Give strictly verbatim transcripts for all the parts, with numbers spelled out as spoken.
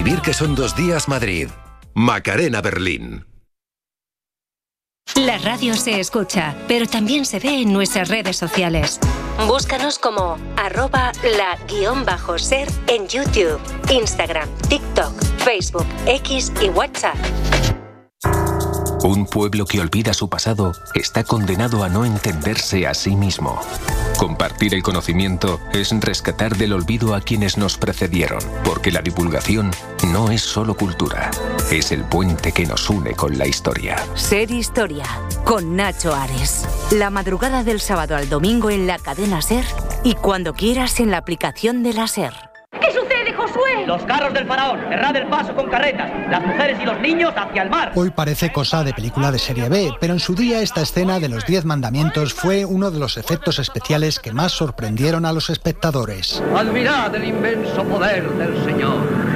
vivir que son dos días Madrid. Macarena Berlín. La radio se escucha, pero también se ve en nuestras redes sociales. Búscanos como arroba la guión bajo ser en YouTube, Instagram, TikTok, Facebook, X y WhatsApp. Un pueblo que olvida su pasado está condenado a no entenderse a sí mismo. Compartir el conocimiento es rescatar del olvido a quienes nos precedieron, porque la divulgación no es solo cultura, es el puente que nos une con la historia. Ser Historia, con Nacho Ares. La madrugada del sábado al domingo en la cadena SER y cuando quieras en la aplicación de la SER. ¿Qué sucede, Josué? Los carros del faraón, cerrad el paso con carretas, las mujeres y los niños hacia el mar. Hoy parece cosa de película de serie B, pero en su día esta escena de los Diez Mandamientos fue uno de los efectos especiales que más sorprendieron a los espectadores. Admirad el inmenso poder del Señor.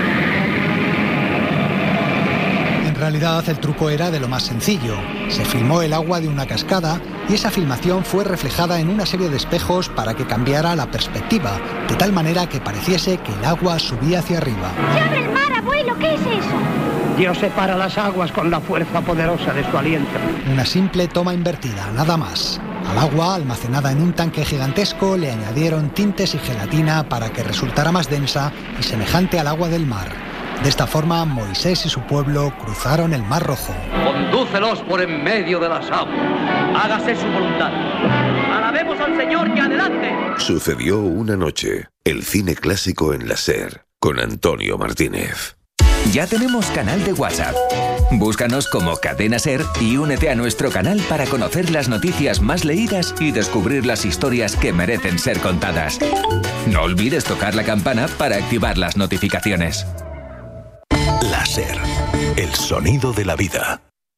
En realidad el truco era de lo más sencillo. Se filmó el agua de una cascada y esa filmación fue reflejada en una serie de espejos para que cambiara la perspectiva, de tal manera que pareciese que el agua subía hacia arriba. ¡Se abre el mar, abuelo! ¿Qué es eso? Dios separa las aguas con la fuerza poderosa de su aliento. Una simple toma invertida, nada más. Al agua, almacenada en un tanque gigantesco, le añadieron tintes y gelatina para que resultara más densa y semejante al agua del mar. De esta forma, Moisés y su pueblo cruzaron el Mar Rojo. Condúcelos por en medio de las aguas. Hágase su voluntad. Alabemos al Señor y adelante. Sucedió una noche. El cine clásico en la SER, con Antonio Martínez. Ya tenemos canal de WhatsApp. Búscanos como Cadena SER y únete a nuestro canal para conocer las noticias más leídas y descubrir las historias que merecen ser contadas. No olvides tocar la campana para activar las notificaciones. La SER, el sonido de la vida.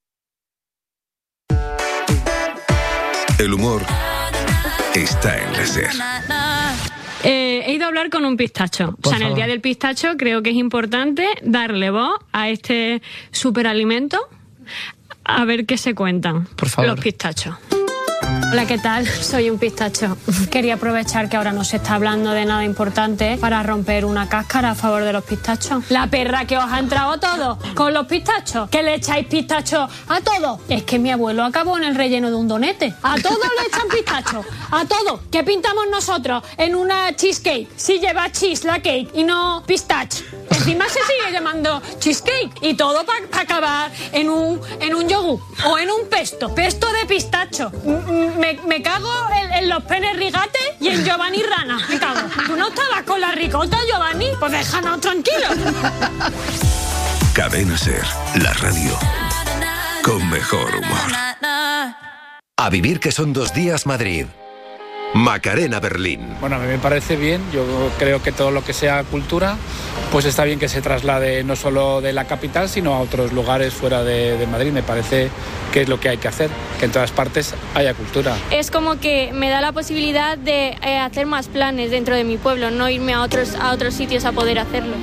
El humor está en la SER. Eh, he ido a hablar con un pistacho. Por o sea, en el favor. Día del Pistacho creo que es importante darle voz a este superalimento, a ver qué se cuentan Por favor. los pistachos. Hola, ¿qué tal? Soy un pistacho. Quería aprovechar que ahora no se está hablando de nada importante para romper una cáscara a favor de los pistachos. La perra que os ha entrado todo con los pistachos, que le echáis pistachos a todo. Es que mi abuelo acabó en el relleno de un donete. A todo le echan pistachos, a todo. ¿Qué pintamos nosotros en una cheesecake? Si lleva cheese la cake y no pistache. Encima se sigue llamando cheesecake y todo para pa acabar en un, en un yogur o en un pesto. Pesto de pistacho. Me, me cago en, en los penes rigates y en Giovanni Rana. Me cago. ¿Tú no estabas con la ricota, Giovanni? Pues déjanos tranquilos. Cadena SER, la radio con mejor humor. A vivir que son dos días Madrid. Macarena Berlín. Bueno, a mí me parece bien. Yo creo que todo lo que sea cultura, pues está bien que se traslade no solo de la capital, sino a otros lugares fuera de, de Madrid. Me parece que es lo que hay que hacer, que en todas partes haya cultura. Es como que me da la posibilidad de eh, hacer más planes dentro de mi pueblo, no irme a otros, a otros sitios a poder hacerlo.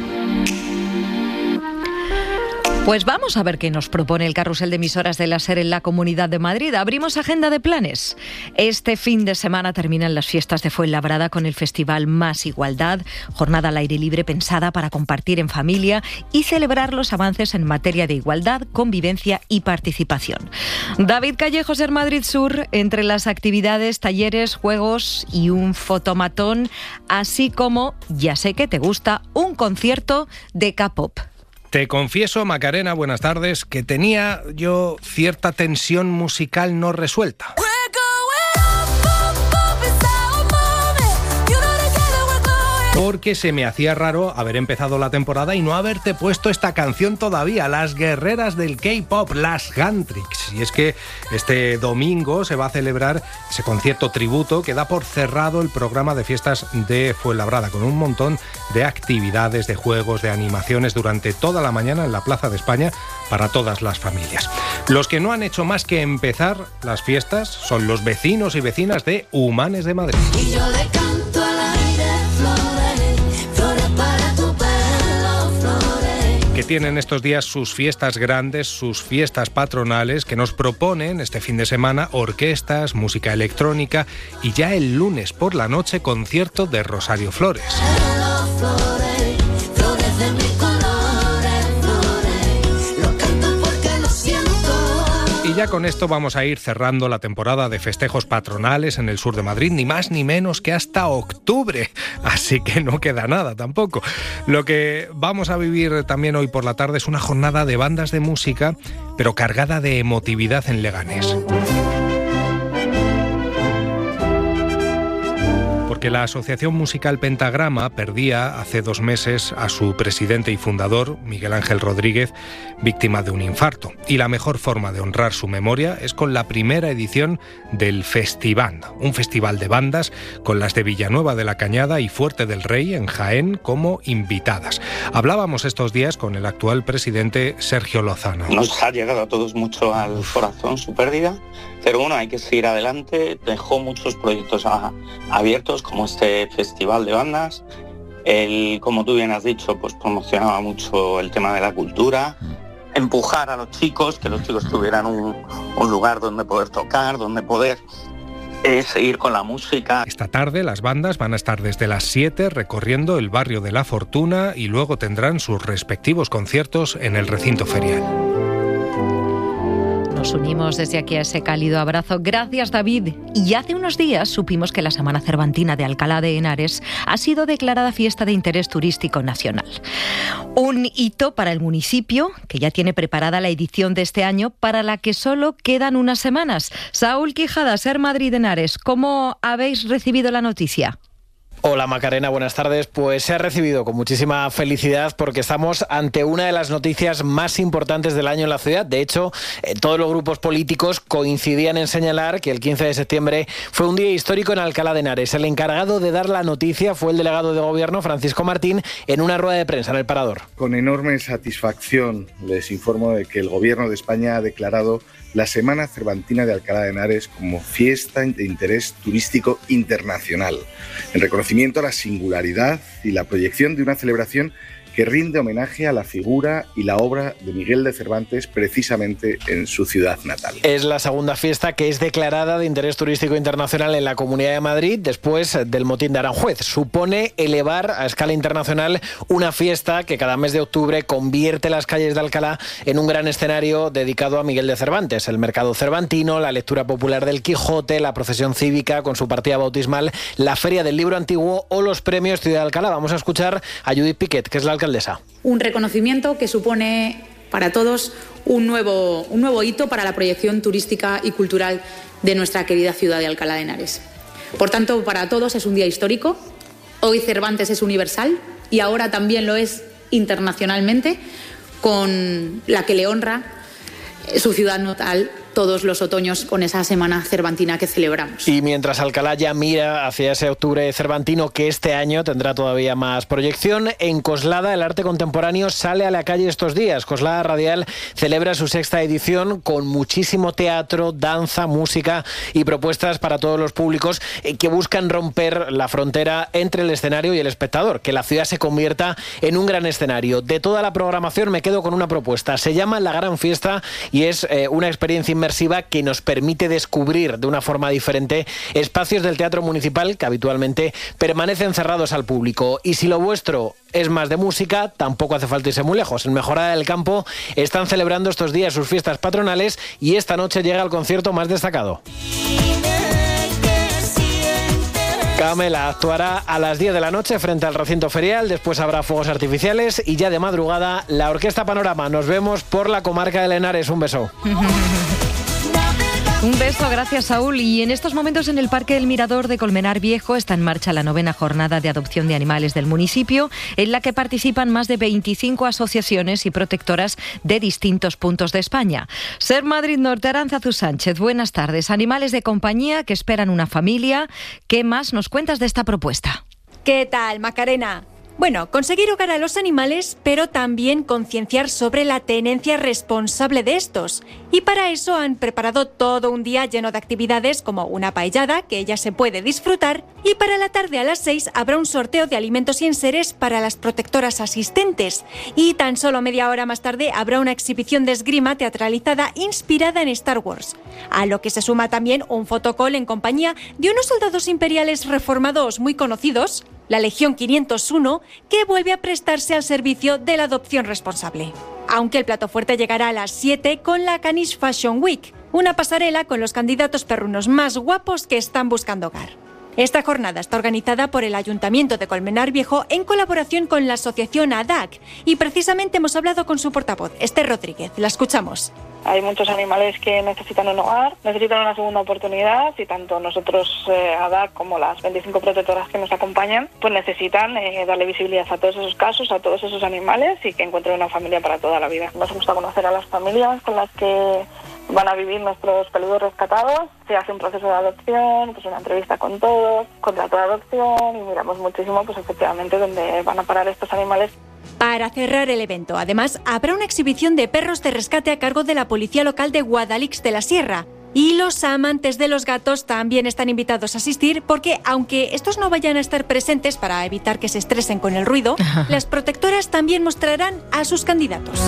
Pues vamos a ver qué nos propone el carrusel de emisoras de la SER en la Comunidad de Madrid. Abrimos agenda de planes. Este fin de semana terminan las fiestas de Fuenlabrada con el festival Más Igualdad, jornada al aire libre pensada para compartir en familia y celebrar los avances en materia de igualdad, convivencia y participación. David Callejo, SER Madrid Sur, entre las actividades, talleres, juegos y un fotomatón, así como, ya sé que te gusta, un concierto de K-pop. Te confieso, Macarena, buenas tardes, que tenía yo cierta tensión musical no resuelta. Porque se me hacía raro haber empezado la temporada y no haberte puesto esta canción todavía, Las Guerreras del K-pop, las Gantrix. Y es que este domingo se va a celebrar ese concierto tributo que da por cerrado el programa de fiestas de Fuenlabrada, con un montón de actividades, de juegos, de animaciones durante toda la mañana en la Plaza de España para todas las familias. Los que no han hecho más que empezar las fiestas son los vecinos y vecinas de Humanes de Madrid. Y yo le canto al aire flores, flores para tu pelo, flores. Que tienen estos días sus fiestas grandes, sus fiestas patronales, que nos proponen este fin de semana orquestas, música electrónica y ya el lunes por la noche concierto de Rosario Flores. Flores, flores de mi color. ya con esto vamos a ir cerrando la temporada de festejos patronales en el sur de Madrid, ni más ni menos que hasta octubre, así que no queda nada tampoco. Lo que vamos a vivir también hoy por la tarde es una jornada de bandas de música, pero cargada de emotividad en Leganés. Porque la Asociación Musical Pentagrama perdía hace dos meses a su presidente y fundador, Miguel Ángel Rodríguez, víctima de un infarto. Y la mejor forma de honrar su memoria es con la primera edición del Festivand, un festival de bandas con las de Villanueva de la Cañada y Fuerte del Rey en Jaén como invitadas. Hablábamos estos días con el actual presidente Sergio Lozano. Nos ha llegado a todos mucho al corazón su pérdida, pero bueno, hay que seguir adelante. Dejó muchos proyectos a, abiertos, como este festival de bandas. Él, como tú bien has dicho, pues promocionaba mucho el tema de la cultura, empujar a los chicos, que los chicos tuvieran un, un lugar donde poder tocar, donde poder eh, seguir con la música. Esta tarde las bandas van a estar desde las siete recorriendo el barrio de La Fortuna y luego tendrán sus respectivos conciertos en el recinto ferial. Nos unimos desde aquí a ese cálido abrazo. Gracias, David. Y hace unos días supimos que la Semana Cervantina de Alcalá de Henares ha sido declarada fiesta de interés turístico nacional. Un hito para el municipio, que ya tiene preparada la edición de este año, para la que solo quedan unas semanas. Saúl Quijada, Ser Madrid Henares, ¿cómo habéis recibido la noticia? Hola Macarena, buenas tardes. Pues se ha recibido con muchísima felicidad porque estamos ante una de las noticias más importantes del año en la ciudad. De hecho, eh, todos los grupos políticos coincidían en señalar que el quince de septiembre fue un día histórico en Alcalá de Henares. El encargado de dar la noticia fue el delegado de Gobierno, Francisco Martín, en una rueda de prensa en el Parador. Con enorme satisfacción les informo de que el Gobierno de España ha declarado la Semana Cervantina de Alcalá de Henares como fiesta de interés turístico internacional, en reconocimiento a la singularidad y la proyección de una celebración que rinde homenaje a la figura y la obra de Miguel de Cervantes precisamente en su ciudad natal. Es la segunda fiesta que es declarada de interés turístico internacional en la Comunidad de Madrid después del motín de Aranjuez. Supone elevar a escala internacional una fiesta que cada mes de octubre convierte las calles de Alcalá en un gran escenario dedicado a Miguel de Cervantes. El mercado cervantino, la lectura popular del Quijote, la procesión cívica con su partida bautismal, la feria del libro antiguo o los premios Ciudad de Alcalá. Vamos a escuchar a Judith Piquet, que es la alcaldesa. Un reconocimiento que supone para todos un nuevo, un nuevo hito para la proyección turística y cultural de nuestra querida ciudad de Alcalá de Henares. Por tanto, para todos es un día histórico. Hoy Cervantes es universal y ahora también lo es internacionalmente, con la que le honra su ciudad natal todos los otoños con esa Semana Cervantina que celebramos. Y mientras Alcalá ya mira hacia ese octubre cervantino que este año tendrá todavía más proyección, en Coslada el arte contemporáneo sale a la calle estos días. Coslada Radial celebra su sexta edición con muchísimo teatro, danza, música y propuestas para todos los públicos que buscan romper la frontera entre el escenario y el espectador, que la ciudad se convierta en un gran escenario. De toda la programación me quedo con una propuesta. Se llama La Gran Fiesta y es eh, una experiencia inmersiva que nos permite descubrir de una forma diferente espacios del Teatro Municipal que habitualmente permanecen cerrados al público. Y si lo vuestro es más de música, tampoco hace falta irse muy lejos. En Mejorada del Campo están celebrando estos días sus fiestas patronales y esta noche llega el concierto más destacado. Camela actuará a las diez de la noche frente al recinto ferial, después habrá fuegos artificiales y ya de madrugada la Orquesta Panorama. Nos vemos por la comarca de Henares. Un beso. Un beso, gracias Saúl. Y en estos momentos en el Parque del Mirador de Colmenar Viejo está en marcha la novena jornada de adopción de animales del municipio, en la que participan más de veinticinco asociaciones y protectoras de distintos puntos de España. Ser Madrid Norte, Arantzazu Sánchez, buenas tardes. Animales de compañía que esperan una familia. ¿Qué más nos cuentas de esta propuesta? ¿Qué tal, Macarena? Bueno, conseguir hogar a los animales, pero también concienciar sobre la tenencia responsable de estos. Y para eso han preparado todo un día lleno de actividades como una paellada, que ya se puede disfrutar, y para la tarde a las seis habrá un sorteo de alimentos y enseres para las protectoras asistentes. Y tan solo media hora más tarde habrá una exhibición de esgrima teatralizada inspirada en Star Wars. A lo que se suma también un fotocall en compañía de unos soldados imperiales reformados muy conocidos, la Legión quinientos uno, que vuelve a prestarse al servicio de la adopción responsable. Aunque el plato fuerte llegará a las siete con la Caniche Fashion Week. una pasarela con los candidatos perrunos más guapos que están buscando hogar. Esta jornada está organizada por el Ayuntamiento de Colmenar Viejo en colaboración con la asociación A D A C y precisamente hemos hablado con su portavoz, Esther Rodríguez. La escuchamos. Hay muchos animales que necesitan un hogar, necesitan una segunda oportunidad y tanto nosotros, eh, A D A C, como las veinticinco protectoras que nos acompañan, pues necesitan eh, darle visibilidad a todos esos casos, a todos esos animales y que encuentren una familia para toda la vida. Nos gusta conocer a las familias con las que van a vivir nuestros peludos rescatados. Se hace un proceso de adopción, pues una entrevista con todos, contrato de adopción y miramos muchísimo pues efectivamente dónde van a parar estos animales. Para cerrar el evento, además, habrá una exhibición de perros de rescate a cargo de la Policía Local de Guadalix de la Sierra. Y los amantes de los gatos también están invitados a asistir porque, aunque estos no vayan a estar presentes para evitar que se estresen con el ruido, las protectoras también mostrarán a sus candidatos.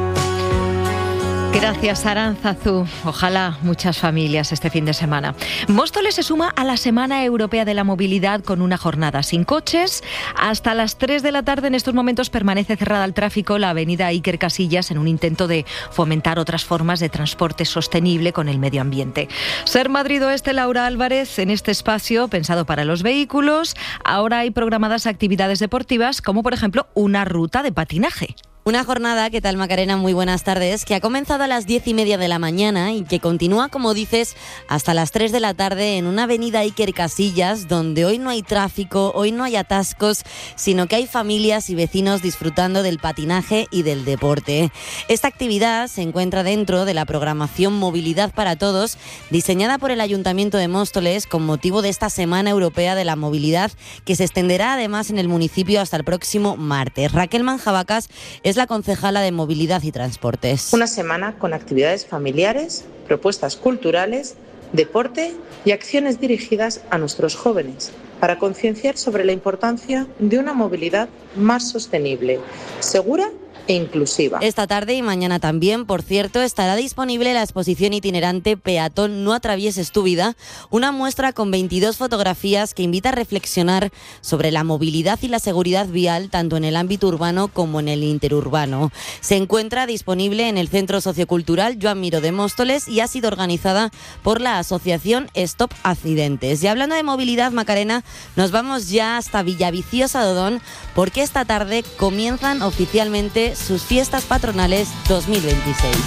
Gracias, Aránzazu. Ojalá muchas familias este fin de semana. Móstoles se suma a la Semana Europea de la Movilidad con una jornada sin coches. Hasta las tres de la tarde en estos momentos permanece cerrada al tráfico la avenida Iker Casillas en un intento de fomentar otras formas de transporte sostenible con el medio ambiente. Ser Madrid Oeste, Laura Álvarez, en este espacio pensado para los vehículos. Ahora hay programadas actividades deportivas como por ejemplo una ruta de patinaje. Una jornada, ¿qué tal, Macarena? Muy buenas tardes, que ha comenzado a las diez y media de la mañana y que continúa, como dices, hasta las tres de la tarde en una avenida Iker Casillas, donde hoy no hay tráfico, hoy no hay atascos, sino que hay familias y vecinos disfrutando del patinaje y del deporte. Esta actividad se encuentra dentro de la programación Movilidad para Todos, diseñada por el Ayuntamiento de Móstoles con motivo de esta Semana Europea de la Movilidad, que se extenderá además en el municipio hasta el próximo martes. Raquel Manjabacas es la concejala de Movilidad y Transportes. Una semana con actividades familiares, propuestas culturales, deporte y acciones dirigidas a nuestros jóvenes para concienciar sobre la importancia de una movilidad más sostenible, segura e inclusiva. Esta tarde y mañana también, por cierto, estará disponible la exposición itinerante Peatón, no atravieses tu vida, una muestra con veintidós fotografías que invita a reflexionar sobre la movilidad y la seguridad vial tanto en el ámbito urbano como en el interurbano. Se encuentra disponible en el Centro Sociocultural Joan Miró de Móstoles y ha sido organizada por la asociación Stop Accidentes. Y hablando de movilidad, Macarena, nos vamos ya hasta Villaviciosa de Odón porque esta tarde comienzan oficialmente sus fiestas patronales dos mil veintiséis.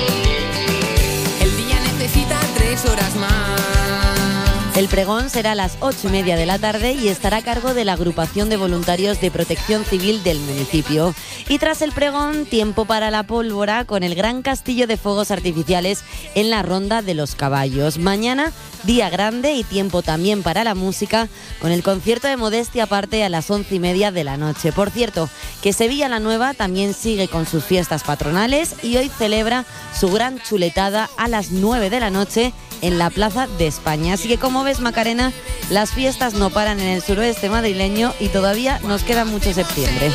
El día necesita tres horas más. El pregón será a las ocho y media de la tarde y estará a cargo de la agrupación de voluntarios de protección civil del municipio. Y tras el pregón, tiempo para la pólvora con el gran castillo de fuegos artificiales en la Ronda de los Caballos. Mañana, día grande y tiempo también para la música con el concierto de Modestia Aparte a las once y media de la noche. Por cierto, que Sevilla la Nueva también sigue con sus fiestas patronales y hoy celebra su gran chuletada a las nueve de la noche en la Plaza de España. Así que, como ves, Macarena, las fiestas no paran en el suroeste madrileño y todavía nos queda mucho septiembre.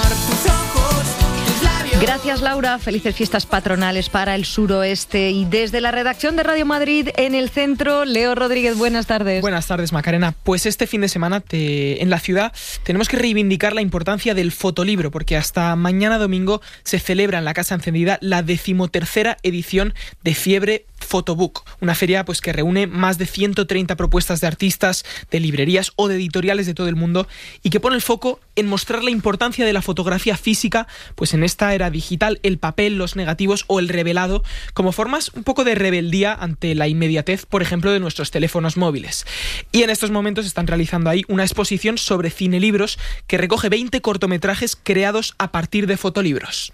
Gracias, Laura. Felices fiestas patronales para el suroeste. Y desde la redacción de Radio Madrid en el centro, Leo Rodríguez, buenas tardes. Buenas tardes, Macarena. Pues este fin de semana te, en la ciudad tenemos que reivindicar la importancia del fotolibro, porque hasta mañana domingo se celebra en la Casa Encendida la decimotercera edición de Fiebre Photobook, una feria pues que reúne más de ciento treinta propuestas de artistas, de librerías o de editoriales de todo el mundo y que pone el foco en mostrar la importancia de la fotografía física pues en esta era digital, el papel, los negativos o el revelado como formas un poco de rebeldía ante la inmediatez, por ejemplo, de nuestros teléfonos móviles. Y en estos momentos están realizando ahí una exposición sobre cinelibros que recoge veinte cortometrajes creados a partir de fotolibros.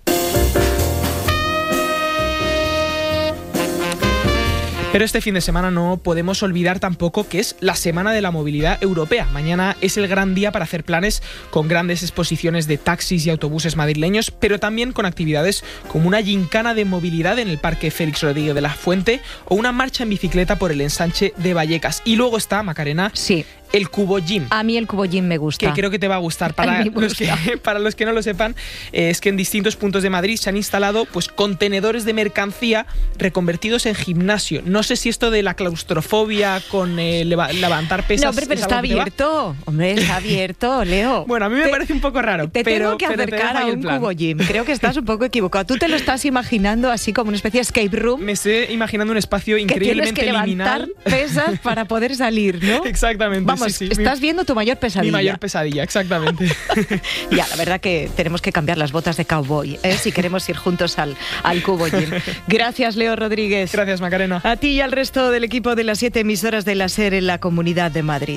Pero este fin de semana no podemos olvidar tampoco que es la Semana de la Movilidad Europea. Mañana es el gran día para hacer planes con grandes exposiciones de taxis y autobuses madrileños, pero también con actividades como una gincana de movilidad en el Parque Félix Rodríguez de la Fuente o una marcha en bicicleta por el ensanche de Vallecas. Y luego está, Macarena, sí. el Cubo Gym. A mí el Cubo Gym me gusta. Que creo que te va a gustar. Para, a mí me los, que, gusta. para los que no lo sepan, eh, es que en distintos puntos de Madrid se han instalado pues contenedores de mercancía reconvertidos en gimnasio. No sé si esto de la claustrofobia con eh, leva, levantar pesas... No, hombre, pero está abierto. Hombre, está abierto, Leo. Bueno, a mí me te, parece un poco raro. Te pero, tengo que pero acercar a un Cubo Gym. Creo que estás un poco equivocado. Tú te lo estás imaginando así como una especie de escape room. Me estoy imaginando un espacio increíblemente que tienes que liminal. levantar pesas para poder salir, ¿no? Exactamente. Vamos, sí, sí. estás mi, viendo tu mayor pesadilla. Mi mayor pesadilla, exactamente. Ya, la verdad que tenemos que cambiar las botas de cowboy, ¿eh? Si queremos ir juntos al, al Cubo Gym. Gracias, Leo Rodríguez. Gracias, Macarena. A ti y al resto del equipo de las siete emisoras de la SER en la Comunidad de Madrid.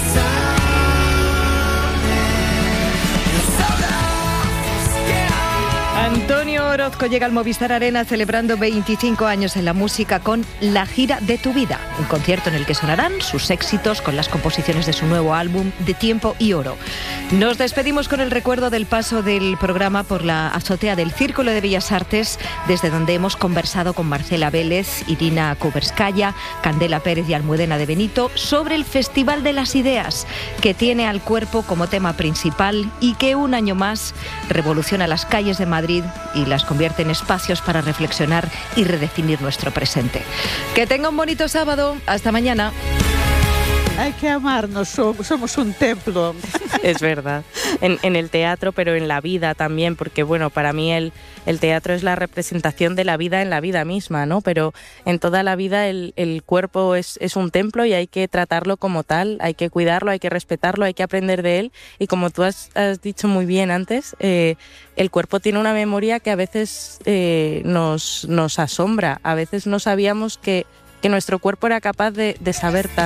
Antonio Orozco llega al Movistar Arena celebrando veinticinco años en la música con La gira de tu vida, un concierto en el que sonarán sus éxitos con las composiciones de su nuevo álbum De Tiempo y Oro. Nos despedimos con el recuerdo del paso del programa por la azotea del Círculo de Bellas Artes, desde donde hemos conversado con Marcela Vélez, Irina Kuberskaya, Candela Pérez y Almudena de Benito sobre el Festival de las Ideas, que tiene al cuerpo como tema principal y que un año más revoluciona las calles de Madrid y las convierte en espacios para reflexionar y redefinir nuestro presente. Que tenga un bonito sábado. Hasta mañana. Hay que amarnos, somos un templo. Es verdad, en, en el teatro, pero en la vida también, porque bueno, para mí el, el teatro es la representación de la vida en la vida misma, ¿no? Pero en toda la vida el, el cuerpo es, es un templo y hay que tratarlo como tal, hay que cuidarlo, hay que respetarlo, hay que aprender de él, y como tú has, has dicho muy bien antes, eh, el cuerpo tiene una memoria que a veces eh, nos, nos asombra, a veces no sabíamos que, que nuestro cuerpo era capaz de, de saber tanto.